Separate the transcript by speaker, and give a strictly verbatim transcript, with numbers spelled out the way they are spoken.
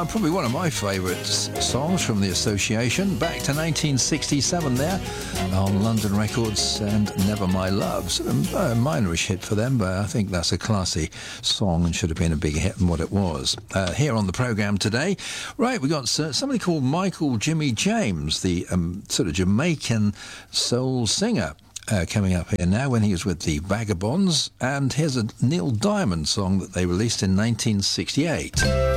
Speaker 1: Uh, probably one of my favourite s- songs from the Association. Back to nineteen sixty-seven there on London Records, and Never My Love. Sort of a minorish hit for them, but I think that's a classy song and should have been a bigger hit than what it was. Uh, here on the programme today, right, we got uh, somebody called Michael Jimmy James, the um, sort of Jamaican soul singer. Uh, coming up here now when he was with the Vagabonds, and here's a Neil Diamond song that they released in nineteen sixty-eight.